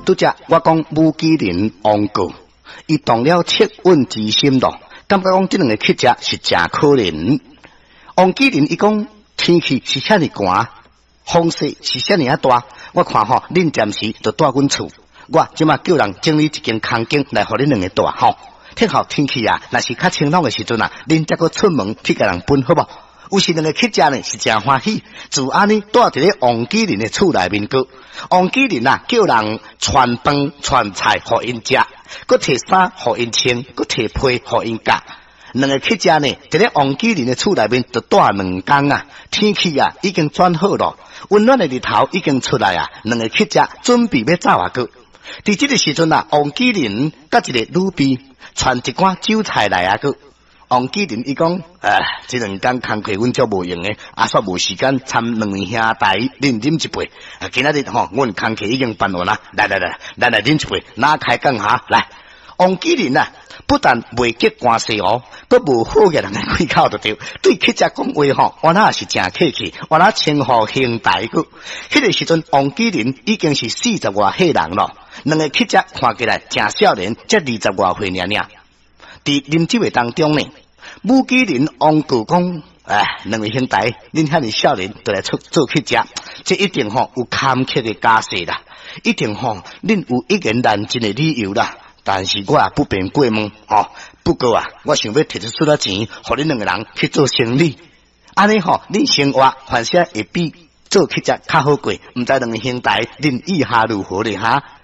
拄则我讲武基林王过，伊动了恻隐之心咯，感觉讲这两个乞食是真可怜。王基林伊讲天气是遐尼寒，风势是遐尼啊大，我看吼恁暂时就住阮厝，我即马叫人整理一间空间来互恁两个住吼。天后天气啊，若是较晴朗的时阵啊，恁再个出门去甲人分好无？有时两个乞食呢是真欢喜，就安尼住伫咧王基林的厝内面个。王基林啊，叫人传饭传菜互因食，佮摕衫互因穿，佮摕被互因夹。两个乞食呢，伫咧王基林的厝内面就住2天啊。天气啊已经转好咯，温暖的日头已经出来啊。两个乞食准备要走啊个。伫这个时阵啊，王基林甲一个女婢传一罐酒菜来啊个。王基林伊讲，这2天工课阮足无用诶，煞无时间参两位兄弟恁饮一杯。今仔日吼，阮工课已经办完啦，来饮一杯，哪开讲哈？来，王基林啊，不但袂结关系哦，佫无好嘅人开口就对，对乞食讲话吼，我那是真客气，我那称呼兄弟个。迄个时阵，王基林已经是40外岁人咯，两个乞食看起来真少年，才20外岁尔尔。伫啉酒的当中呢，武基林王过讲，两位兄弟，恁遐尼少年就来做乞食，这一定吼有坎坷的家世啦，一定吼恁有一言难尽的理由啦。但是我也不便过问吼，不过啊，我想要摕出钱，互恁两个人去做生意，安尼吼，恁生活反正会比做乞食较好过。毋知两个兄弟恁意下如何咧哈？